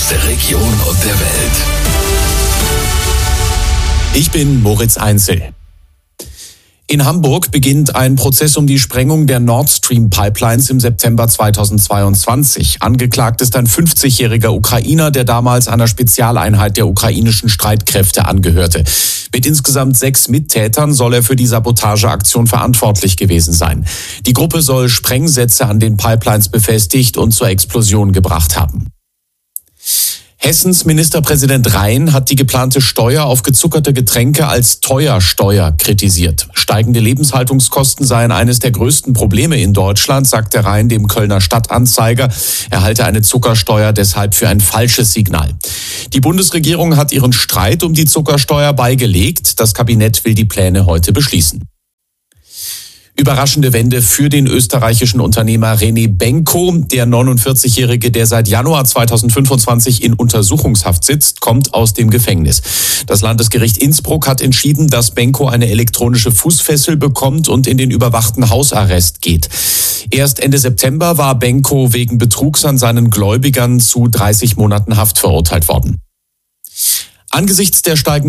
aus der Region und der Welt. Ich bin Moritz Einzel. In Hamburg beginnt ein Prozess um die Sprengung der Nord Stream Pipelines im September 2022. Angeklagt ist ein 50-jähriger Ukrainer, der damals einer Spezialeinheit der ukrainischen Streitkräfte angehörte. Mit insgesamt 6 Mittätern soll er für die Sabotageaktion verantwortlich gewesen sein. Die Gruppe soll Sprengsätze an den Pipelines befestigt und zur Explosion gebracht haben. Hessens Ministerpräsident Rhein hat die geplante Steuer auf gezuckerte Getränke als Teuersteuer kritisiert. Steigende Lebenshaltungskosten seien eines der größten Probleme in Deutschland, sagte Rhein dem Kölner Stadtanzeiger. Er halte eine Zuckersteuer deshalb für ein falsches Signal. Die Bundesregierung hat ihren Streit um die Zuckersteuer beigelegt. Das Kabinett will die Pläne heute beschließen. Überraschende Wende für den österreichischen Unternehmer René Benko. Der 49-Jährige, der seit Januar 2025 in Untersuchungshaft sitzt, kommt aus dem Gefängnis. Das Landesgericht Innsbruck hat entschieden, dass Benko eine elektronische Fußfessel bekommt und in den überwachten Hausarrest geht. Erst Ende September war Benko wegen Betrugs an seinen Gläubigern zu 30 Monaten Haft verurteilt worden. Angesichts der steigenden